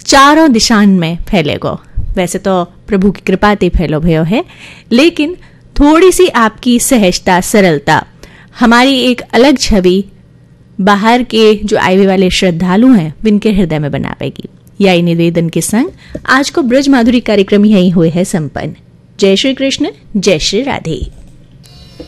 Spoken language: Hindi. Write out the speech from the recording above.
चारों दिशान में फैलेगो। वैसे तो प्रभु की कृपा ते फैलो भयो है, लेकिन थोड़ी सी आपकी सहजता, सरलता हमारी एक अलग छवि बाहर के जो आए वाले श्रद्धालु हैं जिनके हृदय में बना पाएगी। यही निवेदन के संग आज को ब्रज माधुरी कार्यक्रम यही हुए है संपन्न। जय श्री कृष्ण, जय श्री राधे।